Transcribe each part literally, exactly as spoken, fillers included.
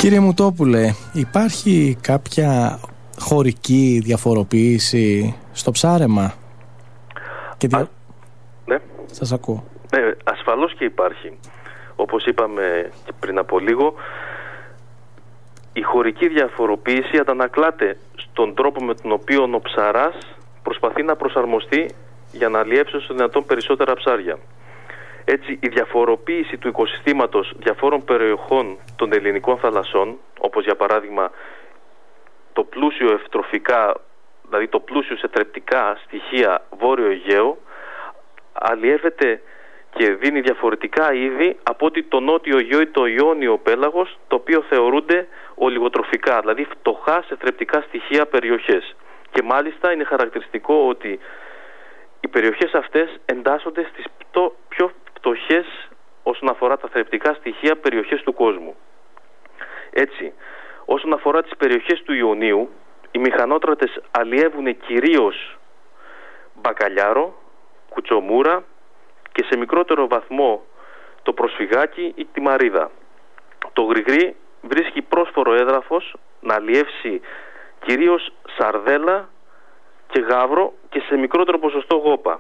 Κύριε Μουτόπουλε, υπάρχει κάποια χωρική διαφοροποίηση στο ψάρεμα? Και δια... Α, ναι. Σας ακούω. Ναι, ασφαλώς και υπάρχει. Όπως είπαμε και πριν από λίγο, η χωρική διαφοροποίηση αντανακλάται στον τρόπο με τον οποίο ο ψαράς προσπαθεί να προσαρμοστεί για να αλλιεύσει όσο δυνατόν περισσότερα ψάρια. Έτσι, η διαφοροποίηση του οικοσυστήματος διαφόρων περιοχών των ελληνικών θαλασσών, όπως για παράδειγμα το πλούσιο ευτροφικά, δηλαδή το πλούσιο σε θρεπτικά στοιχεία Βόρειο Αιγαίο, αλλιεύεται και δίνει διαφορετικά είδη από ότι το Νότιο Αιγαίο ή το Ιόνιο πέλαγος, το οποίο θεωρούνται ολιγοτροφικά, δηλαδή φτωχά σε θρεπτικά στοιχεία περιοχές. Και μάλιστα είναι χαρακτηριστικό ότι οι περιοχές αυτές εντάσσονται στις πιο φτωχές όσον αφορά τα θρεπτικά στοιχεία περιοχές του κόσμου. Έτσι, όσον αφορά τις περιοχές του Ιωνίου, οι μηχανότρατες αλλιεύουν κυρίως μπακαλιάρο, κουτσομούρα και σε μικρότερο βαθμό το προσφυγάκι ή τη μαρίδα. Το γρηγρί βρίσκει πρόσφορο έδαφος να αλλιεύσει κυρίως σαρδέλα και γάβρο και σε μικρότερο ποσοστό γόπα.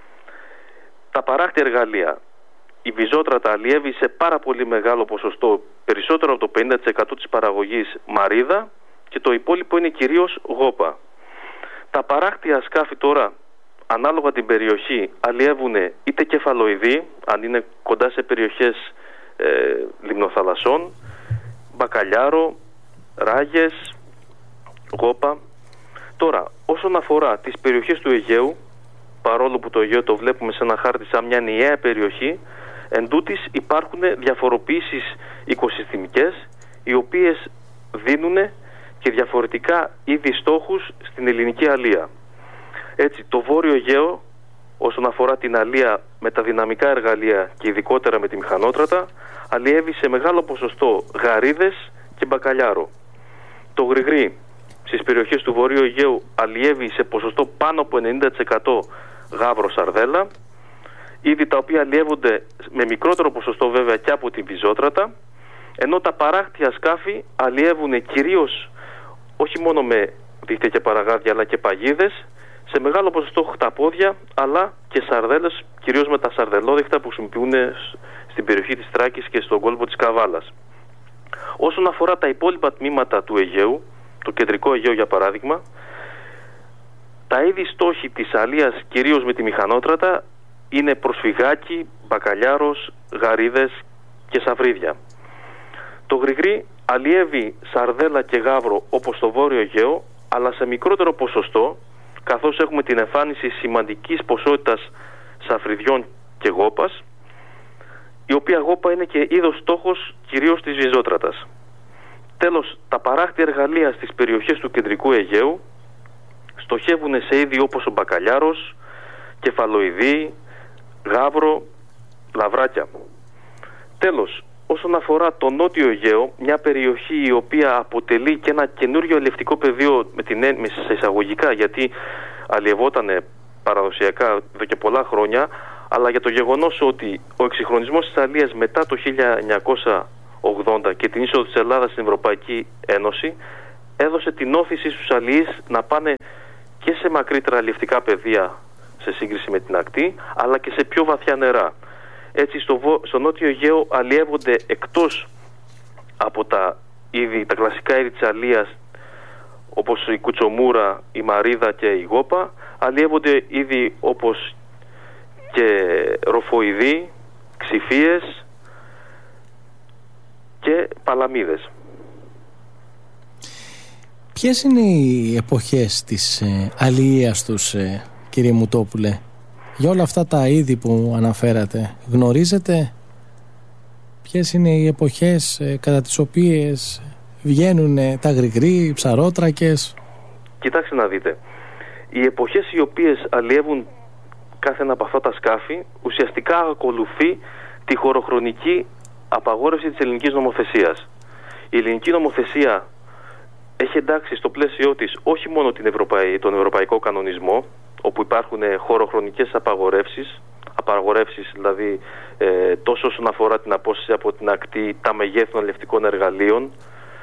Τα παράκτια εργαλεία. Η βυζότρατα αλλιεύει σε πάρα πολύ μεγάλο ποσοστό, περισσότερο από το πενήντα τοις εκατό της παραγωγής, μαρίδα, και το υπόλοιπο είναι κυρίως γόπα. Τα παράκτια σκάφη τώρα, ανάλογα την περιοχή, αλλιεύουν είτε κεφαλοειδή, αν είναι κοντά σε περιοχές ε, λιμνοθαλασσών, μπακαλιάρο, ράγες, γόπα. Τώρα, όσον αφορά τις περιοχές του Αιγαίου, παρόλο που το Αιγαίο το βλέπουμε σε ένα χάρτη σαν μια ενιαία περιοχή, εν τούτης υπάρχουν διαφοροποιήσεις οικοσυστημικές, οι οποίες δίνουν και διαφορετικά είδη στόχους στην ελληνική αλία. Έτσι, το Βόρειο Αιγαίο, όσον αφορά την αλία με τα δυναμικά εργαλεία και ειδικότερα με τη μηχανότρατα, αλλιεύει σε μεγάλο ποσοστό γαρίδες και μπακαλιάρο. Το γρηγρί στις περιοχές του Βορείου Αιγαίου αλλιεύει σε ποσοστό πάνω από ενενήντα τοις εκατό γάβρο, σαρδέλα, είδη τα οποία αλλιεύονται με μικρότερο ποσοστό βέβαια και από την βυζότρατα, ενώ τα παράκτια σκάφη αλλιεύουν κυρίως όχι μόνο με δίχτυα και παραγάδια αλλά και παγίδες, σε μεγάλο ποσοστό χταπόδια αλλά και σαρδέλες, κυρίως με τα σαρδελόδειχτα που χρησιμοποιούν στην περιοχή της Θράκης και στον κόλπο της Καβάλας. Όσον αφορά τα υπόλοιπα τμήματα του Αιγαίου, το κεντρικό Αιγαίο για παράδειγμα, τα είδη στόχοι της αλίας κυρίως με τη μηχανότρατα είναι προσφυγάκι, μπακαλιάρος, γαρίδες και σαβρίδια. Το γρηγρί αλλιεύει σαρδέλα και γάβρο όπως το Βόρειο Αιγαίο, αλλά σε μικρότερο ποσοστό, καθώς έχουμε την εμφάνιση σημαντικής ποσότητας σαφριδιών και γόπας, η οποία γόπα είναι και είδος στόχος κυρίως της βυζότρατας. Τέλος, τα παράκτια εργαλεία στις περιοχές του κεντρικού Αιγαίου στοχεύουν σε είδη όπως ο μπακαλιάρος, κεφαλοειδή, γάβρο, λαβράκια. Τέλος, όσον αφορά το Νότιο Αιγαίο, μια περιοχή η οποία αποτελεί και ένα καινούριο αλλιευτικό πεδίο με την ένμεση σε εισαγωγικά, γιατί αλλιευόταν παραδοσιακά εδώ και πολλά χρόνια, αλλά για το γεγονός ότι ο εξυγχρονισμός της αλίας μετά το χίλια εννιακόσια ογδόντα και την είσοδο της Ελλάδας στην Ευρωπαϊκή Ένωση έδωσε την όθηση στους αλλιείς να πάνε και σε μακρύτερα αλλιευτικά πεδία σε σύγκριση με την ακτή, αλλά και σε πιο βαθιά νερά. Έτσι στο, στο Νότιο Αιγαίο αλλιεύονται, εκτός από τα, είδη, τα κλασικά είδη της αλίας όπως η κουτσομούρα, η μαρίδα και η γόπα, αλλιεύονται είδη όπως και ροφοειδή, ξυφίες και παλαμίδες. Ποιες είναι οι εποχές της ε, αλληλείας τους, ε, κύριε Μουτόπουλε? Για όλα αυτά τα είδη που αναφέρατε, γνωρίζετε ποιες είναι οι εποχές ε, κατά τις οποίες βγαίνουν ε, τα γρηγροί, οι ψαρότρακες? Κοιτάξτε να δείτε, οι εποχές οι οποίες αλλιεύουν κάθε ένα από αυτά τα σκάφη ουσιαστικά ακολουθεί τη χωροχρονική απαγόρευση της ελληνικής νομοθεσίας. Η ελληνική νομοθεσία έχει εντάξει στο πλαίσιό της όχι μόνο την Ευρωπαϊ... τον ευρωπαϊκό κανονισμό, όπου υπάρχουν χωροχρονικές απαγορεύσεις, απαγορεύσεις δηλαδή ε, τόσο όσον αφορά την απόσταση από την ακτή, τα μεγέθη των αλλιευτικών εργαλείων,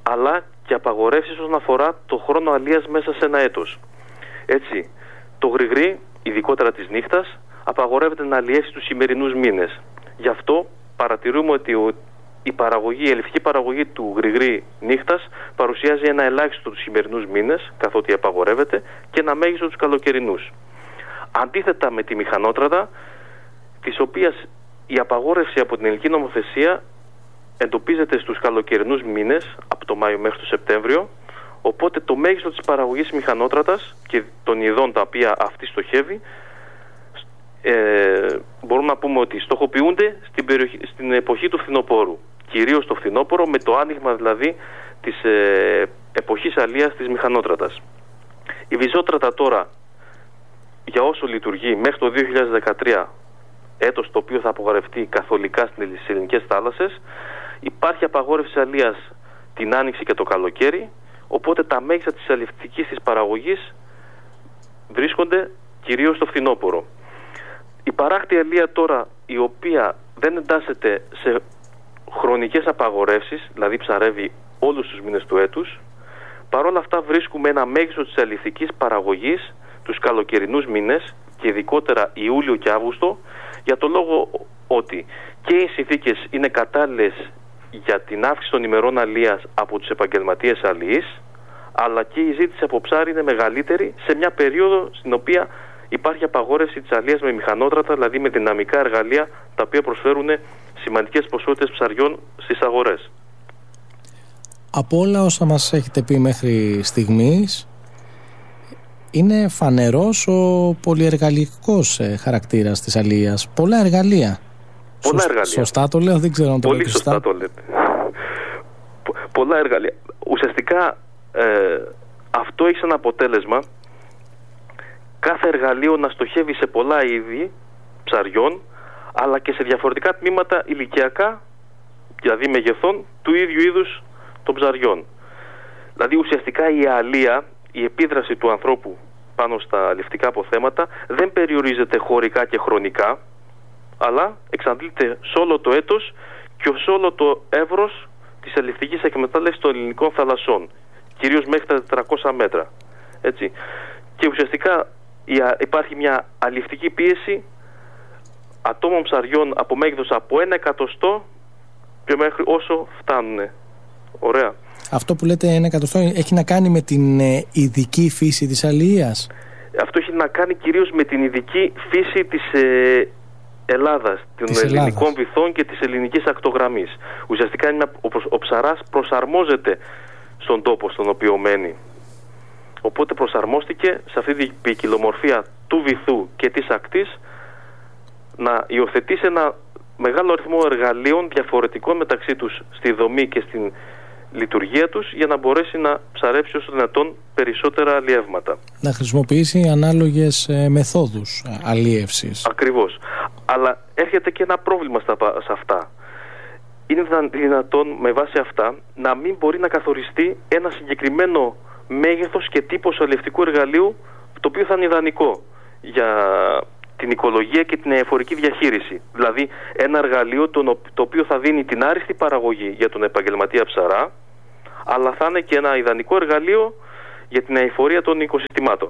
αλλά και απαγορεύσεις όσον αφορά το χρόνο αλίας μέσα σε ένα έτος. Έτσι, το γρηγρί, ειδικότερα της νύχτας, απαγορεύεται να αλλιεύσει τους σημερινούς μήνες. Γι' αυτό παρατηρούμε ότι η παραγωγή, η ελευτική παραγωγή του γρηγρί νύχτας παρουσιάζει ένα ελάχιστο τους σημερινούς μήνες, καθότι απαγορεύεται, και ένα μέγιστο τους καλοκαιρινούς. Αντίθετα με τη μηχανότρατα, της οποίας η απαγόρευση από την ελληνική νομοθεσία εντοπίζεται στους καλοκαιρινούς μήνες, από το Μάιο μέχρι το Σεπτέμβριο, οπότε το μέγιστο της παραγωγής μηχανότρατας και των ειδών τα οποία αυτή στοχεύει, ε, μπορούμε να πούμε ότι στοχοποιούνται στην, περιοχή, στην εποχή του φθινοπόρου. Κυρίως το φθινόπωρο, με το άνοιγμα δηλαδή της ε, εποχής αλίας της μηχανότρατας. Η βυζότρατα τώρα, για όσο λειτουργεί μέχρι το δύο χιλιάδες δεκατρία, έτος το οποίο θα απογορευτεί καθολικά στις ελληνικές θάλασσες, υπάρχει απαγόρευση αλίας την άνοιξη και το καλοκαίρι, οπότε τα μέγιστα της αλλιευτικής της παραγωγής βρίσκονται κυρίως στο φθινόπωρο. Η παράκτη αλία τώρα, η οποία δεν εντάσσεται σε χρονικές απαγορεύσεις, δηλαδή ψαρεύει όλους τους μήνες του έτους, παρόλα αυτά βρίσκουμε ένα μέγιστο της αλλιευτικής παραγωγής τους καλοκαιρινούς μήνες και ειδικότερα Ιούλιο και Αύγουστο, για το λόγο ότι και οι συνθήκες είναι κατάλληλες για την αύξηση των ημερών αλίας από τους επαγγελματίες αλιείς, αλλά και η ζήτηση από ψάρι είναι μεγαλύτερη σε μια περίοδο στην οποία υπάρχει απαγόρευση της αλίας με μηχανότρατα, δηλαδή με δυναμικά εργαλεία τα οποία προσφέρουν σημαντικές ποσότητες ψαριών στις αγορές. Από όλα όσα μας έχετε πει μέχρι στιγμής, είναι φανερός ο πολυεργαλικός χαρακτήρας της αλίας. Πολλά εργαλεία. Πολλά Σωσ... εργαλεία. Σωστά το λέω, δεν ξέρω αν το λέω Πολύ σωστά. σωστά το λέτε. Πολλά εργαλεία. Ουσιαστικά ε, αυτό έχει σαν αποτέλεσμα κάθε εργαλείο να στοχεύει σε πολλά είδη ψαριών, αλλά και σε διαφορετικά τμήματα ηλικιακά, δηλαδή μεγεθών, του ίδιου είδους των ψαριών. Δηλαδή ουσιαστικά η αλία, η επίδραση του ανθρώπου πάνω στα αλλιευτικά αποθέματα δεν περιορίζεται χωρικά και χρονικά, αλλά εξαντλείται σε όλο το έτος και σε όλο το εύρος της αλλιευτικής εκμετάλλευσης των ελληνικών θαλασσών, κυρίως μέχρι τα τετρακόσια μέτρα. Έτσι. Και ουσιαστικά υπάρχει μια αλλιευτική πίεση ατόμων ψαριών από μέγεθος από ένα εκατοστό και μέχρι όσο φτάνουν. Ωραία. Αυτό που λέτε ένα εκατοστό έχει να κάνει με την ε, ειδική φύση της αλίας. Αυτό έχει να κάνει κυρίως με την ειδική φύση της ε, Ελλάδας, των της ελληνικών Ελλάδας. Βυθών και της ελληνικής ακτογραμμής. Ουσιαστικά είναι μια, ο, ο ψαράς προσαρμόζεται στον τόπο στον οποίο μένει. Οπότε προσαρμόστηκε σε αυτή την ποικιλομορφία του βυθού και της ακτής να υιοθετήσει ένα μεγάλο αριθμό εργαλείων διαφορετικών μεταξύ τους στη δομή και στην λειτουργία τους, για να μπορέσει να ψαρέψει όσο δυνατόν περισσότερα αλλιεύματα. Να χρησιμοποιήσει ανάλογες ε, μεθόδους ε, αλλιεύσης. Ακριβώς. Αλλά έρχεται και ένα πρόβλημα στα, σε αυτά. Είναι δυνατόν με βάση αυτά να μην μπορεί να καθοριστεί ένα συγκεκριμένο μέγεθος και τύπος αλλιευτικού εργαλείου, το οποίο θα είναι ιδανικό για την οικολογία και την εφορική διαχείριση. Δηλαδή ένα εργαλείο το, το οποίο θα δίνει την άριστη παραγωγή για τον επαγγελματία ψαρά, αλλά θα είναι και ένα ιδανικό εργαλείο για την αειφορία των οικοσυστημάτων.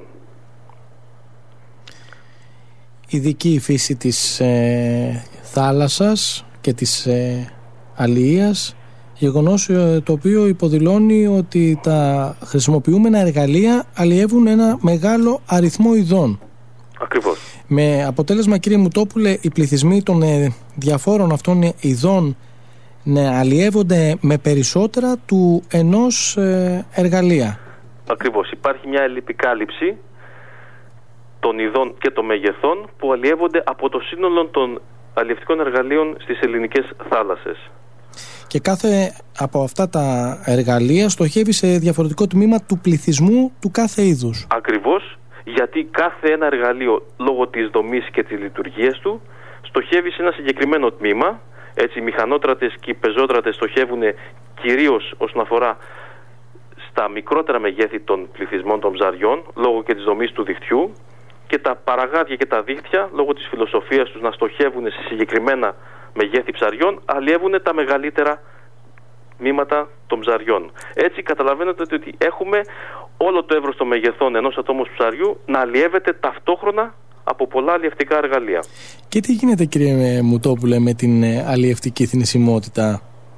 Ειδική η φύση της ε, θάλασσας και της ε, αλληλείας, γεγονός ε, το οποίο υποδηλώνει ότι τα χρησιμοποιούμενα εργαλεία αλλιεύουν ένα μεγάλο αριθμό ειδών. Ακριβώς. Με αποτέλεσμα, κύριε Μουτόπουλε, οι πληθυσμοί των ε, διαφόρων αυτών ειδών να αλλιεύονται με περισσότερα του ενός ε, εργαλεία. Ακριβώς. Υπάρχει μια ελλειπικάλυψη των ειδών και των μεγεθών που αλλιεύονται από το σύνολο των αλλιευτικών εργαλείων στις ελληνικές θάλασσες. Και κάθε από αυτά τα εργαλεία στοχεύει σε διαφορετικό τμήμα του πληθυσμού του κάθε είδους. Ακριβώς, γιατί κάθε ένα εργαλείο, λόγω της δομής και της λειτουργίας του, στοχεύει σε ένα συγκεκριμένο τμήμα. Έτσι, οι μηχανότρατες και οι πεζότρατες στοχεύουν κυρίως όσον αφορά στα μικρότερα μεγέθη των πληθυσμών των ψαριών, λόγω και της δομής του δικτυού, και τα παραγάδια και τα δίχτυα, λόγω της φιλοσοφίας τους να στοχεύουν σε συγκεκριμένα μεγέθη ψαριών, αλλιεύουν τα μεγαλύτερα μήματα των ψαριών. Έτσι καταλαβαίνετε ότι έχουμε όλο το εύρος των μεγεθών ενός ατόμου ψαριού να αλλιεύεται ταυτόχρονα από πολλά αλλιευτικά εργαλεία. Και τι γίνεται, κύριε Μουτόπουλε, με την αλλιευτική θνησιμότητα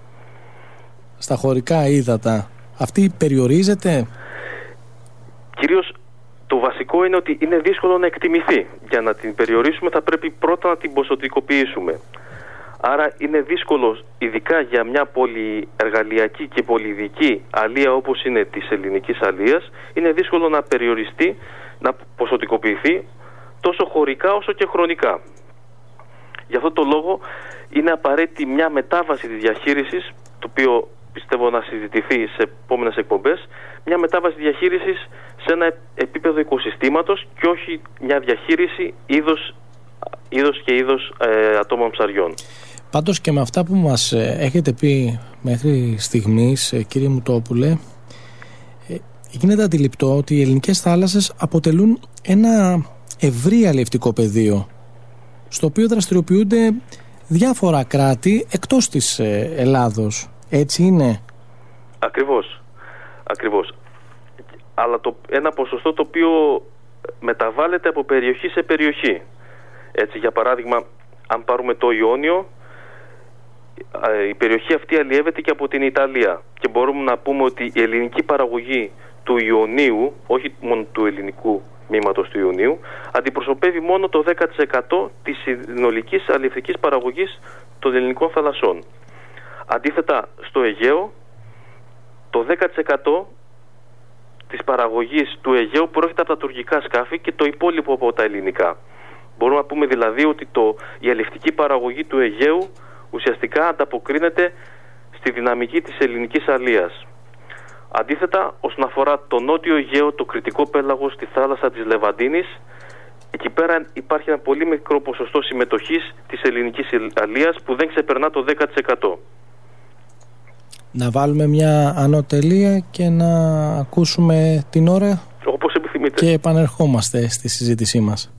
στα χωρικά ύδατα? Αυτή περιορίζεται? Κυρίως το βασικό είναι ότι είναι δύσκολο να εκτιμηθεί. Για να την περιορίσουμε θα πρέπει πρώτα να την ποσοτικοποιήσουμε. Άρα είναι δύσκολο, ειδικά για μια πολυεργαλειακή και πολυειδική αλία όπως είναι της ελληνικής αλίας, είναι δύσκολο να περιοριστεί, να ποσοτικοποιηθεί τόσο χωρικά όσο και χρονικά. Γι' αυτό το λόγο είναι απαραίτητη μια μετάβαση της διαχείρισης, το οποίο πιστεύω να συζητηθεί σε επόμενες εκπομπές, μια μετάβαση διαχείρισης σε ένα επίπεδο οικοσυστήματος και όχι μια διαχείριση είδος, είδος και είδος ε, ατόμων ψαριών. Πάντως και με αυτά που μας έχετε πει μέχρι στιγμής, κύριε Μουτόπουλε, γίνεται αντιληπτό ότι οι ελληνικές θάλασσες αποτελούν ένα ευρύ αλλιευτικό πεδίο, στο οποίο δραστηριοποιούνται διάφορα κράτη εκτός της Ελλάδος. Έτσι είναι? Ακριβώς. Ακριβώς. Αλλά το, ένα ποσοστό το οποίο μεταβάλλεται από περιοχή σε περιοχή. Έτσι, για παράδειγμα, αν πάρουμε το Ιόνιο, η περιοχή αυτή αλλιεύεται και από την Ιταλία και μπορούμε να πούμε ότι η ελληνική παραγωγή του Ιωνίου, όχι μόνο του ελληνικού μήματος του Ιωνίου, αντιπροσωπεύει μόνο το δέκα τοις εκατό της συνολικής αλλιευτικής παραγωγής των ελληνικών θαλασσών. Αντίθετα, στο Αιγαίο, το δέκα τοις εκατό της παραγωγής του Αιγαίου προέρχεται από τα τουρκικά σκάφη και το υπόλοιπο από τα ελληνικά. Μπορούμε να πούμε δηλαδή ότι το, η αλλιευτική παραγωγή του Αιγαίου ουσιαστικά ανταποκρίνεται στη δυναμική της ελληνικής αλίας. Αντίθετα, όσον αφορά το νότιο Αιγαίο, το κρητικό πέλαγος, στη θάλασσα της Λεβαντίνης, εκεί πέρα υπάρχει ένα πολύ μικρό ποσοστό συμμετοχής της ελληνικής αλίας που δεν ξεπερνά το δέκα τοις εκατό. Να βάλουμε μια ανωτελεία και να ακούσουμε την ώρα, όπως επιθυμείτε, και επανερχόμαστε στη συζήτησή μας.